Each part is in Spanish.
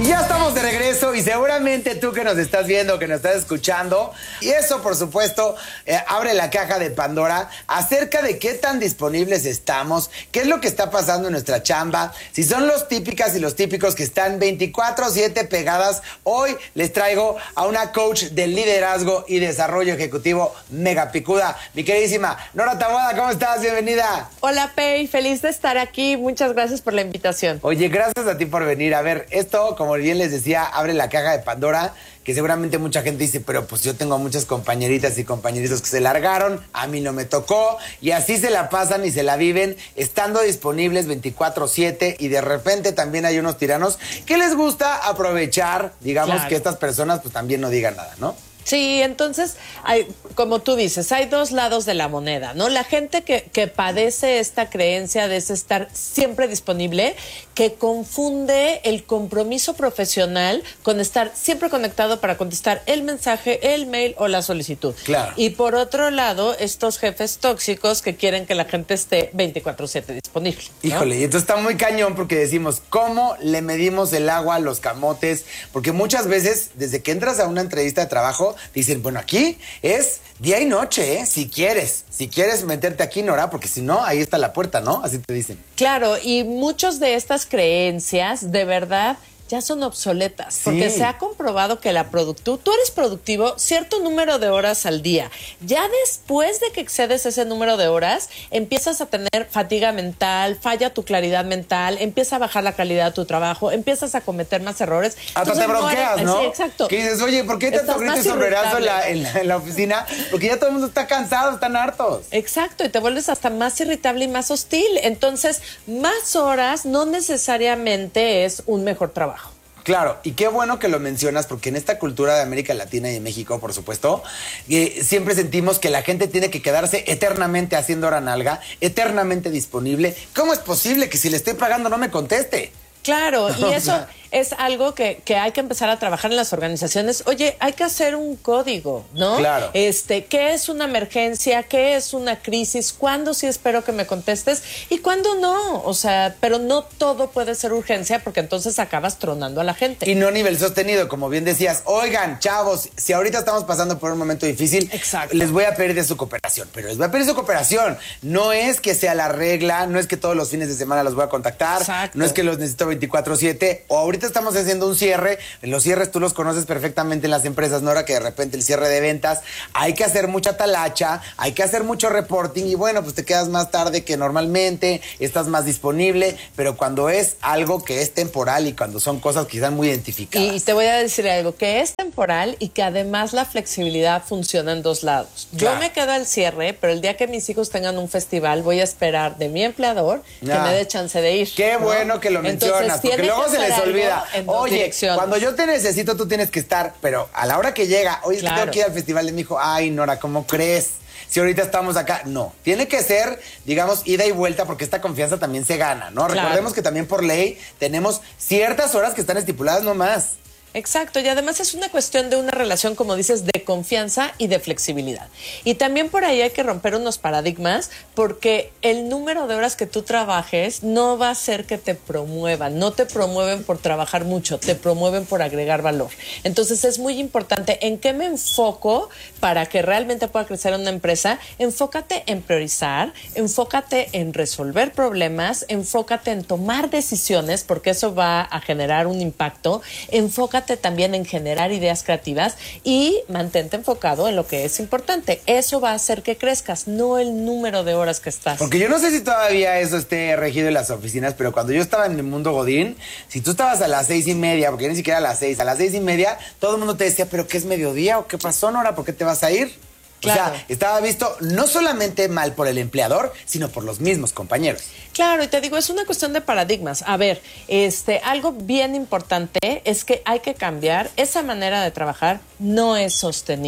Y ya estamos de regreso y seguramente tú que nos estás viendo, que nos estás escuchando, y eso por supuesto abre la caja de Pandora acerca de qué tan disponibles estamos, qué es lo que está pasando en nuestra chamba, si son los típicas y los típicos que están 24/7 pegadas. Hoy les traigo a una coach de liderazgo y desarrollo ejecutivo mega picuda, mi queridísima Nora Taboada. ¿Cómo estás? Bienvenida. Hola, Pei, feliz de estar aquí. Muchas gracias por la invitación. Oye, gracias a ti por venir. A ver, esto, como bien les decía, abre la caja de Pandora, que seguramente mucha gente dice, pero pues yo tengo muchas compañeritas y compañeritos que se largaron, a mí no me tocó, y así se la pasan y se la viven, estando disponibles 24/7, y de repente también hay unos tiranos que les gusta aprovechar, digamos, claro, que estas personas pues también no digan nada, ¿no? Sí, entonces, como tú dices, hay dos lados de la moneda, ¿no? La gente que padece esta creencia de ese estar siempre disponible, que confunde el compromiso profesional con estar siempre conectado para contestar el mensaje, el mail o la solicitud. Claro. Y por otro lado, estos jefes tóxicos que quieren que la gente esté 24/7 disponible, ¿no? Híjole, y entonces está muy cañón porque decimos, ¿cómo le medimos el agua a los camotes? Porque muchas veces, desde que entras a una entrevista de trabajo, dicen, bueno, aquí es día y noche, ¿eh? Si quieres meterte aquí, Nora, porque si no, ahí está la puerta, ¿no? Así te dicen. Claro, y muchas de estas creencias, de verdad, ya son obsoletas, porque se ha comprobado que tú eres productivo cierto número de horas al día. Ya después de que excedes ese número de horas, empiezas a tener fatiga mental, falla tu claridad mental, empieza a bajar la calidad de tu trabajo, empiezas a cometer más errores. Hasta te bronqueas, ¿no? Sí, exacto. Que dices, oye, ¿por qué tanto grito y sombrerazo en la oficina? Porque ya todo el mundo está cansado, están hartos. Exacto, y te vuelves hasta más irritable y más hostil. Entonces, más horas no necesariamente es un mejor trabajo. Claro, y qué bueno que lo mencionas, porque en esta cultura de América Latina y de México, por supuesto, siempre sentimos que la gente tiene que quedarse eternamente haciendo hora nalga, eternamente disponible. ¿Cómo es posible que si le estoy pagando no me conteste? Claro, y eso es algo que hay que empezar a trabajar en las organizaciones. Oye, hay que hacer un código, ¿no? Claro. ¿Qué es una emergencia? ¿Qué es una crisis? ¿Cuándo sí espero que me contestes? ¿Y cuándo no? O sea, pero no todo puede ser urgencia, porque entonces acabas tronando a la gente. Y no nivel sostenido, como bien decías. Oigan, chavos, si ahorita estamos pasando por un momento difícil, exacto, les voy a pedir de su cooperación. Pero les voy a pedir su cooperación. No es que sea la regla, no es que todos los fines de semana los voy a contactar, exacto, no es que los necesito 24/7, o ahorita estamos haciendo un cierre. Los cierres tú los conoces perfectamente en las empresas, Nora, que de repente el cierre de ventas, hay que hacer mucha talacha, hay que hacer mucho reporting, y bueno, pues te quedas más tarde que normalmente, estás más disponible, pero cuando es algo que es temporal y cuando son cosas que están muy identificadas. Y te voy a decir algo, que es temporal y que además la flexibilidad funciona en dos lados. Claro. Yo me quedo al cierre, pero el día que mis hijos tengan un festival, voy a esperar de mi empleador que me dé chance de ir. Qué bueno que lo mencionas, porque luego se les olvida. Oye, cuando yo te necesito, tú tienes que estar, pero a la hora que llega, oye, es que tengo que ir al festival de mi hijo. Ay, Nora, ¿cómo crees? Si ahorita estamos acá, no. Tiene que ser, digamos, ida y vuelta, porque esta confianza también se gana, ¿no? Claro. Recordemos que también por ley tenemos ciertas horas que están estipuladas nomás. Exacto, y además es una cuestión de una relación, como dices, de confianza y de flexibilidad. Y también por ahí hay que romper unos paradigmas, porque el número de horas que tú trabajes no va a ser que te promuevan, no te promueven por trabajar mucho, te promueven por agregar valor. Entonces es muy importante en qué me enfoco para que realmente pueda crecer una empresa. Enfócate en priorizar, enfócate en resolver problemas, enfócate en tomar decisiones, porque eso va a generar un impacto, enfócate también en generar ideas creativas y mantente enfocado en lo que es importante. Eso va a hacer que crezcas, no el número de horas que estás. Porque yo no sé si todavía eso esté regido en las oficinas, pero cuando yo estaba en el mundo godín, si tú estabas a las 6:30, porque ni siquiera a las 6, a las 6:30, todo el mundo te decía, ¿pero qué es mediodía? ¿O qué pasó, Nora? ¿Por qué te vas a ir? Claro. O sea, estaba visto no solamente mal por el empleador, sino por los mismos compañeros. Claro, y te digo, es una cuestión de paradigmas. A ver, algo bien importante es que hay que cambiar. Esa manera de trabajar no es sostenible.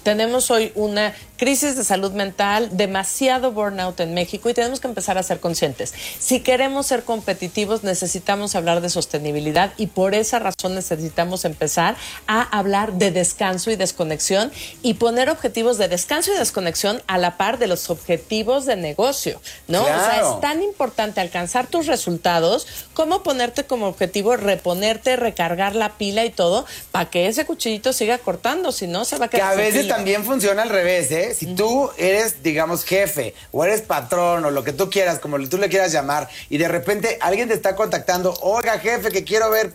Tenemos hoy una crisis de salud mental, demasiado burnout en México y tenemos que empezar a ser conscientes. Si queremos ser competitivos, necesitamos hablar de sostenibilidad y por esa razón necesitamos empezar a hablar de descanso y desconexión y poner objetivos de descanso y desconexión a la par de los objetivos de negocio, ¿no? Claro. O sea, es tan importante alcanzar tus resultados como ponerte como objetivo reponerte, recargar la pila y todo para que ese cuchillito siga cortando, si no se va a quedar. Que a veces también funciona al revés, ¿eh? Si tú eres, digamos, jefe o eres patrón o lo que tú quieras, como tú le quieras llamar, y de repente alguien te está contactando, oiga, jefe, que quiero ver,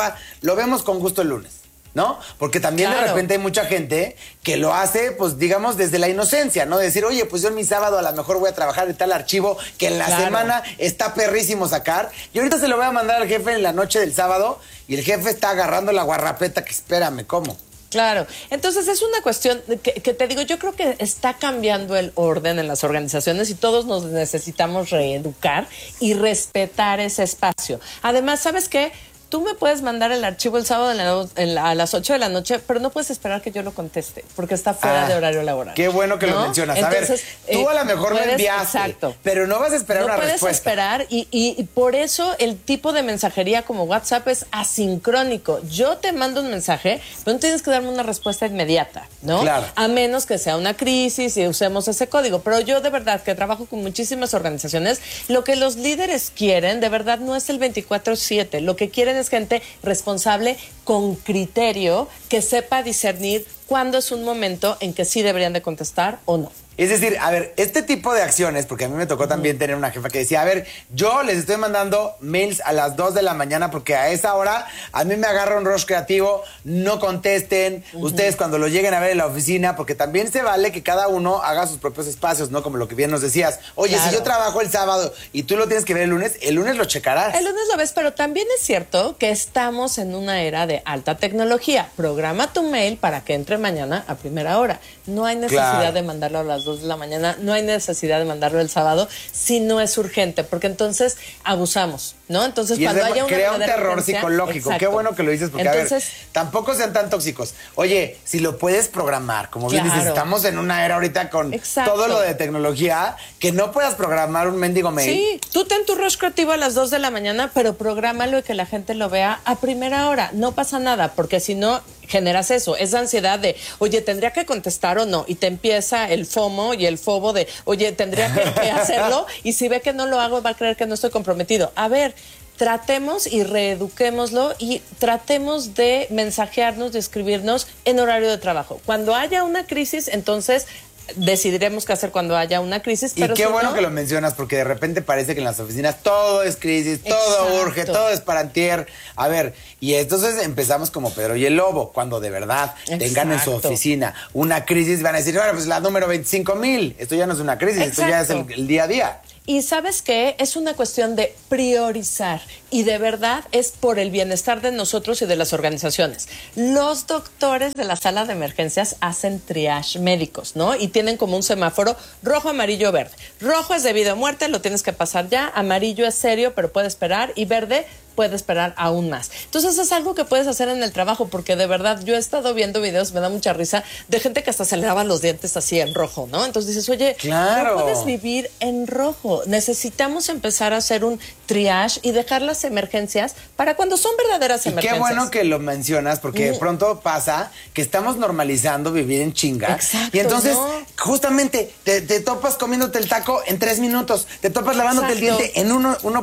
lo vemos con gusto el lunes, ¿no? Porque también de repente hay mucha gente que lo hace, pues, digamos, desde la inocencia, ¿no? De decir, oye, pues yo en mi sábado a lo mejor voy a trabajar en tal archivo que en la semana está perrísimo sacar, y ahorita se lo voy a mandar al jefe en la noche del sábado, y el jefe está agarrando la guarrapeta que espérame, ¿cómo? Claro, entonces es una cuestión que te digo, yo creo que está cambiando el orden en las organizaciones y todos nos necesitamos reeducar y respetar ese espacio. Además, ¿sabes qué? Tú me puedes mandar el archivo el sábado a las 8 de la noche, pero no puedes esperar que yo lo conteste, porque está fuera de horario laboral. Qué bueno que lo mencionas. Entonces, a ver, tú a lo mejor me enviaste, pero no vas a esperar una respuesta. No puedes esperar y por eso el tipo de mensajería como WhatsApp es asincrónico. Yo te mando un mensaje, pero no tienes que darme una respuesta inmediata, ¿no? Claro. A menos que sea una crisis y usemos ese código. Pero yo de verdad que trabajo con muchísimas organizaciones, lo que los líderes quieren de verdad no es el 24/7. Lo que quieren es gente responsable con criterio que sepa discernir cuándo es un momento en que sí deberían de contestar o no. Es decir, a ver, este tipo de acciones, porque a mí me tocó también tener una jefa que decía, a ver, yo les estoy mandando mails a las 2 de la mañana porque a esa hora a mí me agarra un rush creativo, no contesten, ustedes cuando lo lleguen a ver en la oficina, porque también se vale que cada uno haga sus propios espacios, ¿no? Como lo que bien nos decías. Oye, si yo trabajo el sábado y tú lo tienes que ver el lunes lo checarás. El lunes lo ves, pero también es cierto que estamos en una era de alta tecnología. Programa tu mail para que entre mañana a primera hora. No hay necesidad de mandarlo a las 2 de la mañana, no hay necesidad de mandarlo el sábado si no es urgente, porque entonces abusamos, ¿no? Entonces cuando haya una crea un terror psicológico. Exacto. Qué bueno que lo dices, porque entonces, a ver, tampoco sean tan tóxicos. Oye, si lo puedes programar, como bien dices, estamos en una era ahorita con todo lo de tecnología, que no puedas programar un mendigo mail. Sí, tú ten tu rush creativo a las 2 de la mañana, pero prográmalo y que la gente lo vea a primera hora. No pasa nada, porque si no generas eso, esa ansiedad de, oye, ¿tendría que contestar o no? Y te empieza el FOMO y el fobo de, oye, ¿tendría que hacerlo? Y si ve que no lo hago, va a creer que no estoy comprometido. A ver, tratemos y reeduquémoslo y tratemos de mensajearnos, de escribirnos en horario de trabajo. Cuando haya una crisis, entonces decidiremos qué hacer cuando haya una crisis. Pero y qué bueno que lo mencionas, porque de repente parece que en las oficinas todo es crisis, todo urge, todo es para antier. A ver, y entonces empezamos como Pedro y el Lobo, cuando de verdad tengan en su oficina una crisis, van a decir, bueno, pues la número 25,000, esto ya no es una crisis, esto ya es el día a día. Y ¿sabes qué? Es una cuestión de priorizar y de verdad es por el bienestar de nosotros y de las organizaciones. Los doctores de la sala de emergencias hacen triage médicos, ¿no? Y tienen como un semáforo rojo, amarillo, verde. Rojo es de vida o muerte, lo tienes que pasar ya. Amarillo es serio, pero puede esperar. Y verde puede esperar aún más. Entonces es algo que puedes hacer en el trabajo, porque de verdad yo he estado viendo videos, me da mucha risa, de gente que hasta se le lava los dientes así en rojo, ¿no? Entonces dices, oye, no puedes vivir en rojo. Necesitamos empezar a hacer un triage y dejar las emergencias para cuando son verdaderas emergencias. Qué bueno que lo mencionas, porque de pronto pasa que estamos normalizando vivir en chinga. Exacto, y entonces, justamente, te topas comiéndote el taco en 3 minutos, te topas lavándote el diente en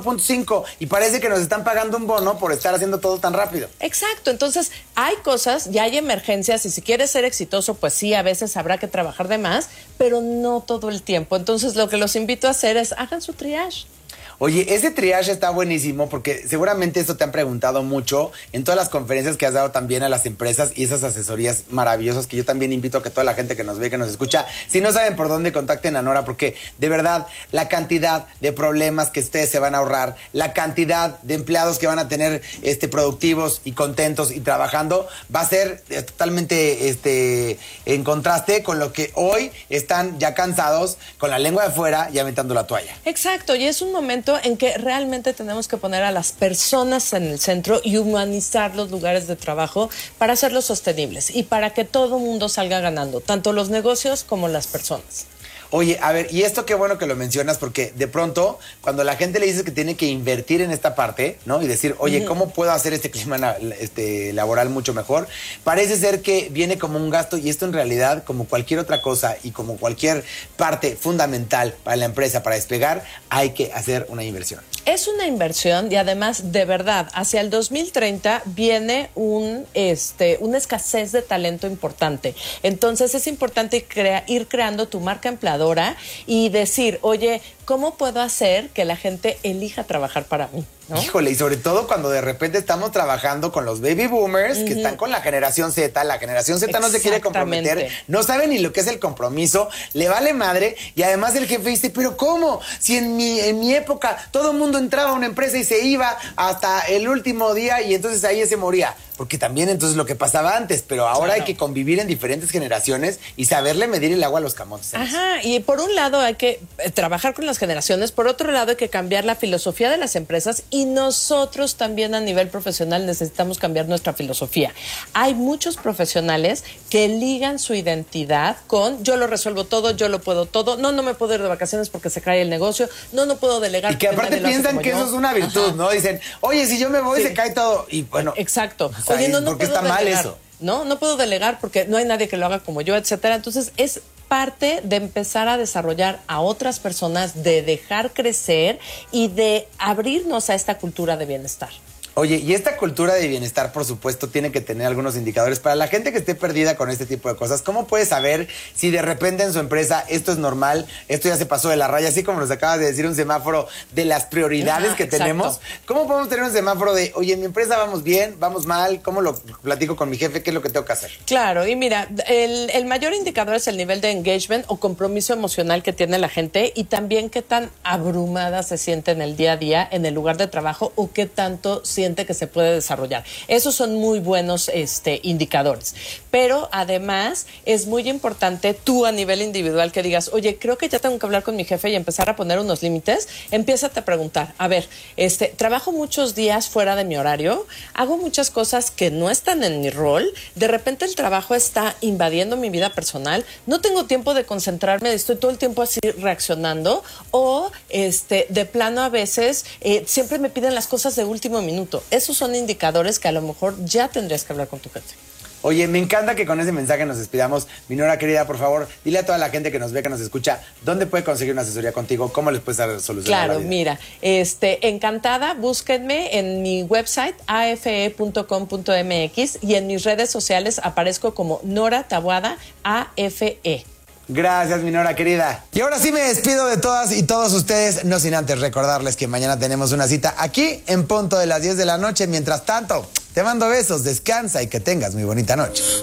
1.5 y parece que nos están pagando un bono por estar haciendo todo tan rápido. Exacto, entonces hay cosas y hay emergencias y si quieres ser exitoso, pues sí, a veces habrá que trabajar de más, pero no todo el tiempo. Entonces lo que los invito a hacer es hagan su triage. Oye, ese triage está buenísimo porque seguramente esto te han preguntado mucho en todas las conferencias que has dado también a las empresas y esas asesorías maravillosas que yo también invito a que toda la gente que nos ve, que nos escucha, si no saben por dónde, contacten a Nora, porque de verdad la cantidad de problemas que ustedes se van a ahorrar, la cantidad de empleados que van a tener productivos y contentos y trabajando va a ser totalmente en contraste con lo que hoy están ya cansados, con la lengua de fuera y aventando la toalla. Exacto, y es un momento momento en que realmente tenemos que poner a las personas en el centro y humanizar los lugares de trabajo para hacerlos sostenibles y para que todo el mundo salga ganando, tanto los negocios como las personas. Oye, a ver, y esto qué bueno que lo mencionas, porque de pronto, cuando la gente le dices que tiene que invertir en esta parte, ¿no? Y decir, oye, ¿cómo puedo hacer este clima laboral mucho mejor? Parece ser que viene como un gasto, y esto en realidad, como cualquier otra cosa y como cualquier parte fundamental para la empresa, para despegar, hay que hacer una inversión. Es una inversión y además, de verdad, hacia el 2030 viene una escasez de talento importante. Entonces es importante ir creando tu marca empleadora y decir, oye, ¿cómo puedo hacer que la gente elija trabajar para mí? ¿No? Híjole, y sobre todo cuando de repente estamos trabajando con los baby boomers que están con la generación Z. La generación Z no se quiere comprometer, no sabe ni lo que es el compromiso, le vale madre, y además el jefe dice, pero ¿cómo? Si en mi época todo el mundo entraba a una empresa y se iba hasta el último día y entonces ahí se moría. Porque también entonces lo que pasaba antes, pero ahora hay que convivir en diferentes generaciones y saberle medir el agua a los camotes. Ajá, y por un lado hay que trabajar con las generaciones, por otro lado hay que cambiar la filosofía de las empresas y nosotros también a nivel profesional necesitamos cambiar nuestra filosofía. Hay muchos profesionales que ligan su identidad con yo lo resuelvo todo, yo lo puedo todo, no me puedo ir de vacaciones porque se cae el negocio, no puedo delegar. Y que aparte piensan que eso es una virtud, ¿no? Dicen, oye, si yo me voy se cae todo. Y bueno. Exacto. O sea, oye, no puedo está mal delegar. Eso. No puedo delegar porque no hay nadie que lo haga como yo, etcétera. Entonces es parte de empezar a desarrollar a otras personas, de dejar crecer y de abrirnos a esta cultura de bienestar. Oye, y esta cultura de bienestar, por supuesto, tiene que tener algunos indicadores. Para la gente que esté perdida con este tipo de cosas, ¿cómo puede saber si de repente en su empresa esto es normal, esto ya se pasó de la raya, así como nos acabas de decir, un semáforo de las prioridades que tenemos? ¿Cómo podemos tener un semáforo de, oye, en mi empresa vamos bien, vamos mal? ¿Cómo lo platico con mi jefe? ¿Qué es lo que tengo que hacer? Claro, y mira, el mayor indicador es el nivel de engagement o compromiso emocional que tiene la gente y también qué tan abrumada se siente en el día a día, en el lugar de trabajo, o qué tanto siente que se puede desarrollar. Esos son muy buenos indicadores. Pero además es muy importante tú a nivel individual que digas, oye, creo que ya tengo que hablar con mi jefe y empezar a poner unos límites. Empiézate a preguntar, a ver, trabajo muchos días fuera de mi horario, hago muchas cosas que no están en mi rol, de repente el trabajo está invadiendo mi vida personal, no tengo tiempo de concentrarme, estoy todo el tiempo así reaccionando, o de plano a veces siempre me piden las cosas de último minuto. Esos son indicadores que a lo mejor ya tendrías que hablar con tu jefe. Oye, me encanta que con ese mensaje nos despidamos. Mi Nora querida, por favor, dile a toda la gente que nos ve, que nos escucha, ¿dónde puede conseguir una asesoría contigo? ¿Cómo les puedes dar solución? Claro, mira, encantada, búsquenme en mi website afe.com.mx y en mis redes sociales aparezco como Nora Taboada AFE. Gracias, mi Nora querida. Y ahora sí me despido de todas y todos ustedes, no sin antes recordarles que mañana tenemos una cita aquí en punto de las 10 de la noche. Mientras tanto, te mando besos, descansa y que tengas muy bonita noche.